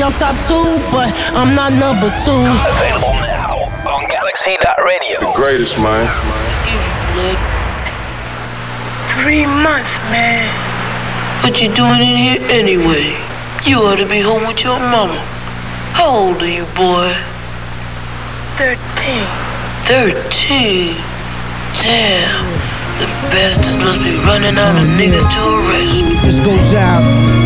I'm top 2, but I'm not number 2. Available now on Galaxy.radio. The greatest, man. Blood. 3 months, man. What you doing in here anyway? You ought to be home with your mama. How old are you, boy? 13. 13? Damn. The bastards must be running out of niggas to arrest. This goes out